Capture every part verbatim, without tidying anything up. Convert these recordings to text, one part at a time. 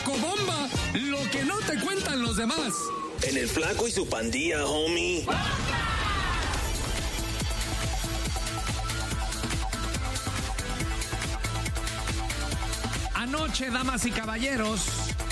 Chocobomba, lo que no te cuentan los demás. En el Flaco y su pandilla, homie. Anoche, damas y caballeros,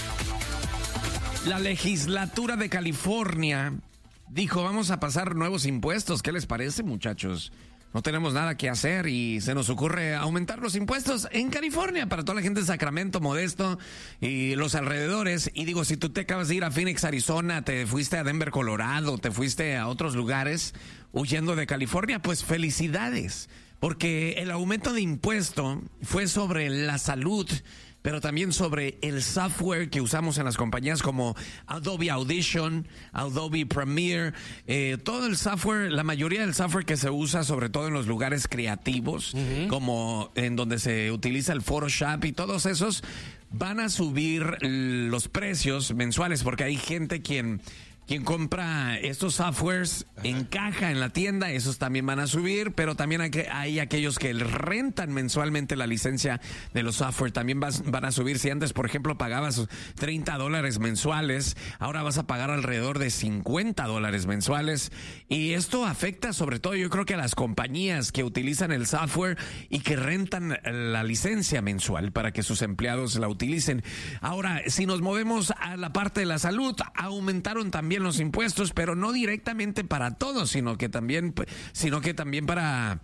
la legislatura de California dijo, vamos a pasar nuevos impuestos. ¿Qué les parece, muchachos? No tenemos nada que hacer y se nos ocurre aumentar los impuestos en California para toda la gente de Sacramento, Modesto y los alrededores. Y digo, si tú te acabas de ir a Phoenix, Arizona, te fuiste a Denver, Colorado, te fuiste a otros lugares huyendo de California, pues felicidades. Porque el aumento de impuesto fue sobre la salud, pero también sobre el software que usamos en las compañías como Adobe Audition, Adobe Premiere, eh, todo el software, la mayoría del software que se usa sobre todo en los lugares creativos, uh-huh. como en donde se utiliza el Photoshop y todos esos, van a subir los precios mensuales porque hay gente quien... Quien compra estos softwares en caja en la tienda, esos también van a subir, pero también hay, que, hay aquellos que rentan mensualmente la licencia de los software, también vas, van a subir. Si antes, por ejemplo, pagabas treinta dólares mensuales, ahora vas a pagar alrededor de cincuenta dólares mensuales. Y esto afecta sobre todo, yo creo que a las compañías que utilizan el software y que rentan la licencia mensual para que sus empleados la utilicen. Ahora, si nos movemos a la parte de la salud, aumentaron también los impuestos, pero no directamente para todos, sino que también, sino que también para,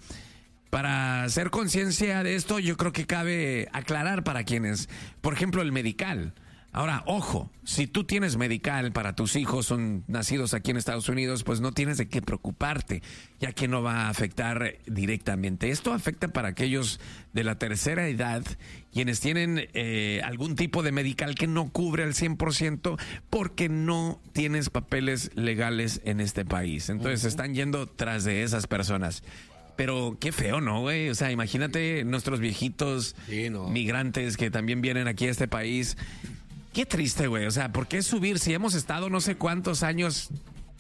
para hacer conciencia de esto, yo creo que cabe aclarar para quienes, por ejemplo, el medical. Ahora, ojo, si tú tienes medical para tus hijos, son nacidos aquí en Estados Unidos, pues no tienes de qué preocuparte, ya que no va a afectar directamente. Esto afecta para aquellos de la tercera edad, quienes tienen eh, algún tipo de medical que no cubre al cien por ciento porque no tienes papeles legales en este país. Entonces uh-huh. están yendo tras de esas personas. Pero qué feo, ¿no, güey? O sea, imagínate nuestros viejitos sí, no. migrantes que también vienen aquí a este país. Qué triste, güey. O sea, ¿por qué subir si hemos estado no sé cuántos años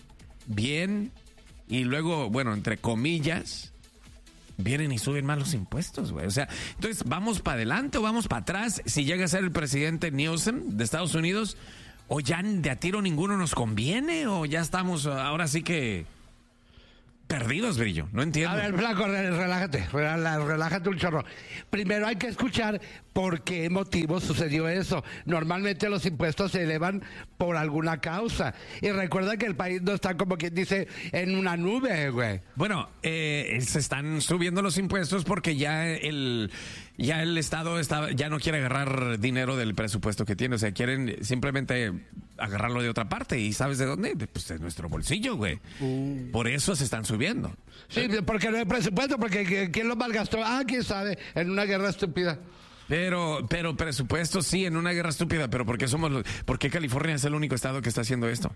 bien y luego, bueno, entre comillas, vienen y suben más los impuestos, güey? O sea, entonces, ¿vamos para adelante o vamos para atrás si llega a ser el presidente Newsom de Estados Unidos? ¿O ya de a tiro ninguno nos conviene? ¿O ya estamos ahora sí que perdidos, Brillo? No entiendo. A ver, Flaco, relájate, relájate un chorro. Primero hay que escuchar por qué motivo sucedió eso. Normalmente los impuestos se elevan por alguna causa. Y recuerda que el país no está, como quien dice, en una nube, güey. Bueno, eh, se están subiendo los impuestos porque ya el... Ya el Estado está, ya no quiere agarrar dinero del presupuesto que tiene. O sea, quieren simplemente agarrarlo de otra parte. ¿Y sabes de dónde? Pues de nuestro bolsillo, güey. Uh. Por eso se están subiendo. Sí, porque no hay presupuesto, porque ¿quién lo malgastó? Ah, quién sabe, en una guerra estúpida. Pero, pero presupuesto sí, en una guerra estúpida. Pero ¿por qué somos los, por qué California es el único estado que está haciendo esto?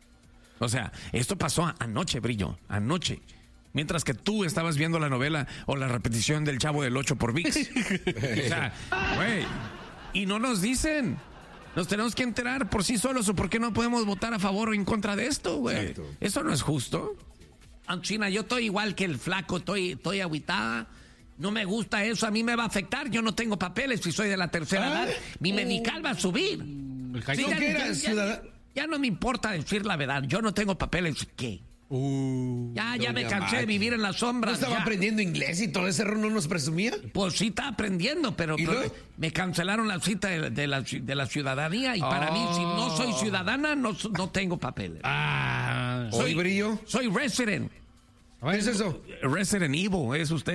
O sea, esto pasó anoche, Brillo, anoche. Mientras que tú estabas viendo la novela o la repetición del Chavo del Ocho por ViX. O sea, güey. Y no nos dicen. Nos tenemos que enterar por sí solos o por qué no podemos votar a favor o en contra de esto, güey. Eso no es justo. China, yo estoy igual que el Flaco, estoy, estoy agüitada. No me gusta eso, a mí me va a afectar. Yo no tengo papeles si soy de la tercera edad. Mi medical va a subir. Sí, ya, ya, ya, ya no me importa decir la verdad. Yo no tengo papeles. ¿Qué? Uh, ya, ya me cansé de vivir en las sombras. ¿No estaba ya. aprendiendo inglés y todo ese rollo no nos presumía? Pues sí está aprendiendo, pero, pero me cancelaron la cita de, de, la, de la ciudadanía y oh. para mí, si no soy ciudadana, no, no tengo papeles. Ah, soy Brillo. Soy resident. ¿Qué es eso? Resident Evil, es usted.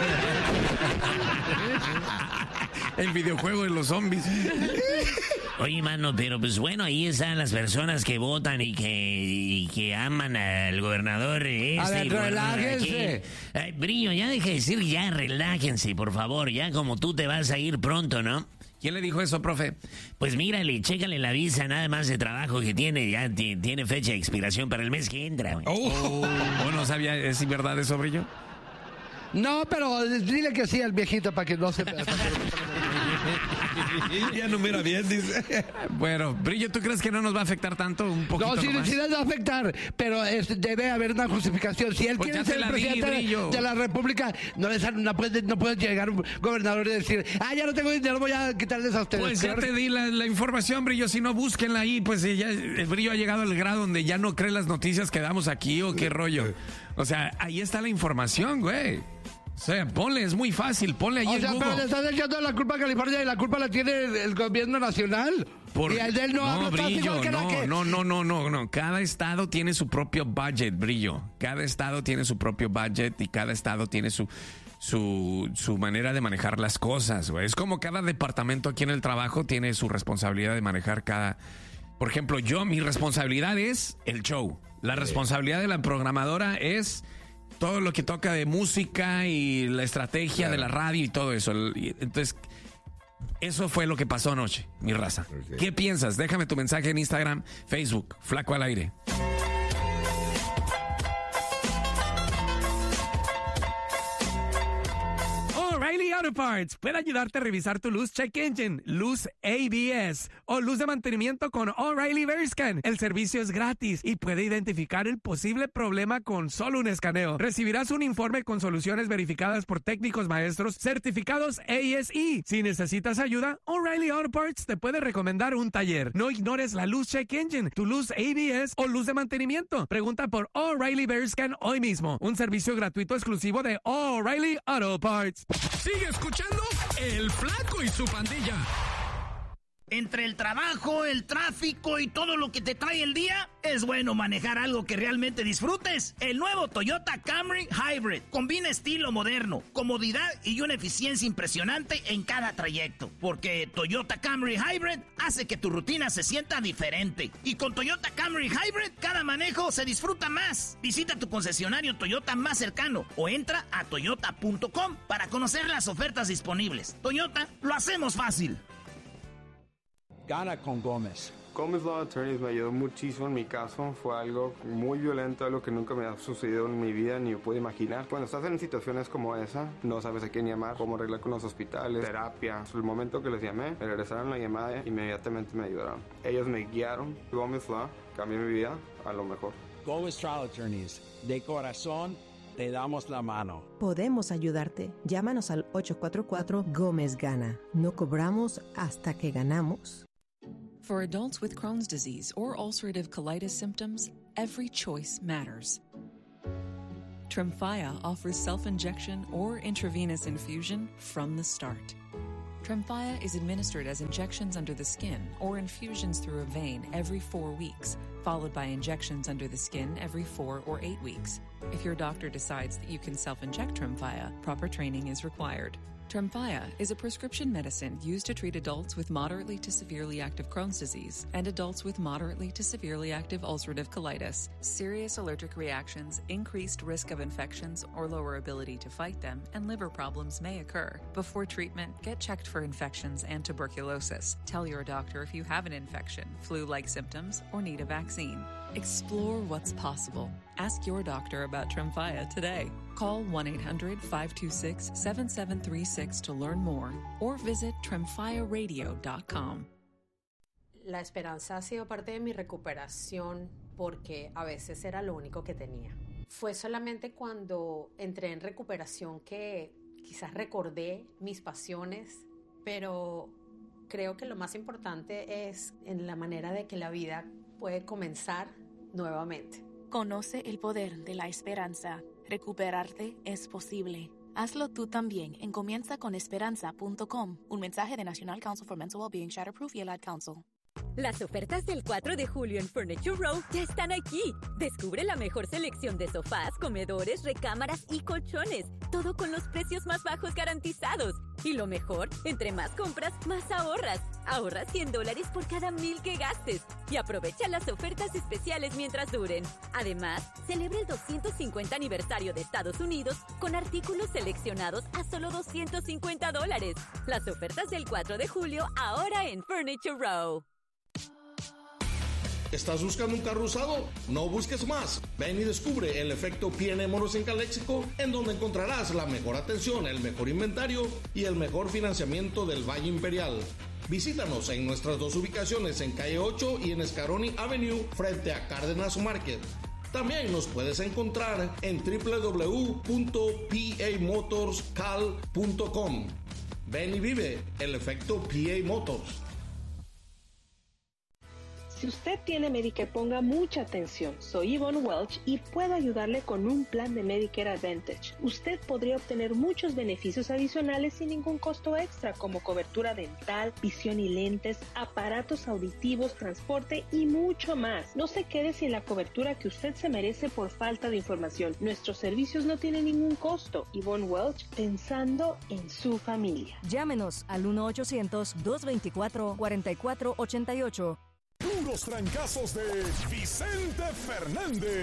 El videojuego de los zombies. Oye, mano, pero pues bueno, ahí están las personas que votan y que, y que aman al gobernador este. A ver, relájense. Ay, Brillo, ya deje de decir ya, relájense, por favor. Ya como tú te vas a ir pronto, ¿no? ¿Quién le dijo eso, profe? Pues mírale, chécale la visa nada más de trabajo que tiene. Ya t- tiene fecha de expiración para el mes que entra, güey. Oh, oh, no sabía, ¿es verdad eso, Brillo? No, pero dile que sí al viejito para que no se... Ya no mira bien, dice. Bueno, Brillo, ¿tú crees que no nos va a afectar tanto? Un poquito No, sí, nomás? sí les va a afectar, pero es- debe haber una justificación. Si él Pues quiere ya te ser la el di, presidente de- Brillo. de la República, no, les, no, puede, no puede llegar un gobernador y decir, ah, ya no tengo dinero, voy a quitarles a ustedes. Pues ya Claro te que- di la, la información, Brillo. Si no, búsquenla ahí. Pues eh, ya el Brillo ha llegado al grado donde ya no cree las noticias que damos aquí o qué rollo. O sea, ahí está la información, güey. O sea, ponle, es muy fácil. Ponle ahí O en sea, pero le Google. estás echando la culpa a California y la culpa la tiene el, el gobierno nacional. Por- Y el de él no, habla, estás Brillo, igual que la no, que- no, no, no, no, no. Cada estado tiene su propio budget, Brillo. Cada estado tiene su propio budget y cada estado tiene su, su, su manera de manejar las cosas, güey. Es como cada departamento aquí en el trabajo tiene su responsabilidad de manejar cada... Por ejemplo, yo, mi responsabilidad es el show. La responsabilidad de la programadora es todo lo que toca de música y la estrategia de la radio y todo eso. El- Entonces... Eso fue lo que pasó anoche, mi raza. ¿Qué piensas? Déjame tu mensaje en Instagram, Facebook, Flaco al Aire. O'Reilly Auto Parts puede ayudarte a revisar tu luz check engine, luz A B S o luz de mantenimiento con O'Reilly Verscan. El servicio es gratis y puede identificar el posible problema con solo un escaneo. Recibirás un informe con soluciones verificadas por técnicos maestros certificados A S E. Si necesitas ayuda, O'Reilly Auto Parts te puede recomendar un taller. No ignores la luz check engine, tu luz A B S o luz de mantenimiento. Pregunta por O'Reilly Verscan hoy mismo. Un servicio gratuito exclusivo de O'Reilly Auto Parts. Sigue escuchando El Flaco y su Pandilla. Entre el trabajo, el tráfico y todo lo que te trae el día, es bueno manejar algo que realmente disfrutes. El nuevo Toyota Camry Hybrid combina estilo moderno, comodidad y una eficiencia impresionante en cada trayecto. Porque Toyota Camry Hybrid hace que tu rutina se sienta diferente. Y con Toyota Camry Hybrid, cada manejo se disfruta más. Visita tu concesionario Toyota más cercano o entra a toyota punto com para conocer las ofertas disponibles. Toyota, lo hacemos fácil. Gana con Gómez. Gómez Law Attorneys me ayudó muchísimo en mi caso. Fue algo muy violento, algo que nunca me ha sucedido en mi vida ni puedo imaginar. Cuando estás en situaciones como esa, no sabes a quién llamar, cómo arreglar con los hospitales, terapia. El momento que les llamé, me regresaron la llamada e inmediatamente me ayudaron. Ellos me guiaron. Gómez Law cambió mi vida a lo mejor. Gómez Trial Attorneys. De corazón, te damos la mano. Podemos ayudarte. Llámanos al ocho cuatro cuatro Gómez Gana. No cobramos hasta que ganamos. For adults with Crohn's disease or ulcerative colitis symptoms, every choice matters. Tremfya offers self-injection or intravenous infusion from the start. Tremfya is administered as injections under the skin or infusions through a vein every four weeks, followed by injections under the skin every four or eight weeks. If your doctor decides that you can self-inject Tremfya, proper training is required. Tremfya is a prescription medicine used to treat adults with moderately to severely active Crohn's disease and adults with moderately to severely active ulcerative colitis. Serious allergic reactions, increased risk of infections or lower ability to fight them, and liver problems may occur. Before treatment, get checked for infections and tuberculosis. Tell your doctor if you have an infection, flu-like symptoms, or need a vaccine. Explore what's possible. Ask your doctor about Tremfya today. Call one eight hundred five two six seven seven three six to learn more or visit tremfya radio dot com. La esperanza ha sido parte de mi recuperación porque a veces era lo único que tenía. Fue solamente cuando entré en recuperación que quizás recordé mis pasiones, pero creo que lo más importante es en la manera de que la vida puede comenzar nuevamente. Conoce el poder de la esperanza. Recuperarte es posible. Hazlo tú también en comienza con esperanza punto com. Un mensaje de National Council for Mental Wellbeing, Shatterproof y el Ad Council. Las ofertas del cuatro de julio en Furniture Row ya están aquí. Descubre la mejor selección de sofás, comedores, recámaras y colchones. Todo con los precios más bajos garantizados. Y lo mejor, entre más compras, más ahorras. Ahorra cien dólares por cada mil que gastes. Y aprovecha las ofertas especiales mientras duren. Además, celebra el doscientos cincuenta aniversario de Estados Unidos con artículos seleccionados a solo doscientos cincuenta dólares. Las ofertas del cuatro de julio ahora en Furniture Row. ¿Estás buscando un carro usado? No busques más. Ven y descubre el efecto P and A Motors en Calexico, en donde encontrarás la mejor atención, el mejor inventario y el mejor financiamiento del Valle Imperial. Visítanos en nuestras dos ubicaciones en Calle ocho y en Scaroni Avenue frente a Cárdenas Market. También nos puedes encontrar en w w w punto p a motors cal punto com. Ven y vive el efecto P A Motors. Si usted tiene Medicare, ponga mucha atención. Soy Yvonne Welch y puedo ayudarle con un plan de Medicare Advantage. Usted podría obtener muchos beneficios adicionales sin ningún costo extra, como cobertura dental, visión y lentes, aparatos auditivos, transporte y mucho más. No se quede sin la cobertura que usted se merece por falta de información. Nuestros servicios no tienen ningún costo. Yvonne Welch, pensando en su familia. Llámenos al uno ochocientos, dos veinticuatro, cuarenta y cuatro ochenta y ocho. Puros trancazos de Vicente Fernández.